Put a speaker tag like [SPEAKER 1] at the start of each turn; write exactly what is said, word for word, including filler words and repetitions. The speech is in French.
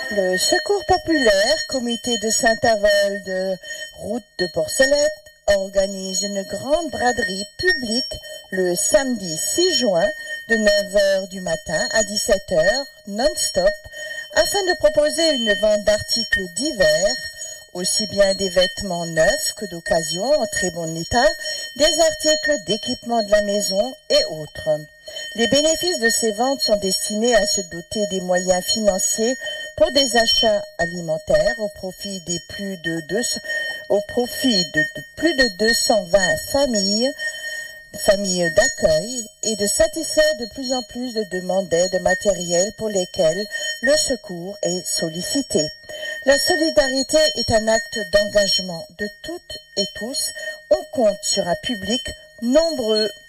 [SPEAKER 1] Le Secours populaire, comité de Saint-Avold, route de Porcelette, organise une grande braderie publique le samedi six juin de neuf heures du matin à dix-sept heures non-stop afin de proposer une vente d'articles divers, aussi bien des vêtements neufs que d'occasion en très bon état, des articles d'équipement de la maison et autres. Les bénéfices de ces ventes sont destinés à se doter des moyens financiers pour des achats alimentaires au profit des plus de deux, au profit de, de plus de deux cent vingt familles, familles d'accueil, et de satisfaire de plus en plus de demandes d'aide matérielle pour lesquelles le secours est sollicité. La solidarité est un acte d'engagement de toutes et tous. On compte sur un public nombreux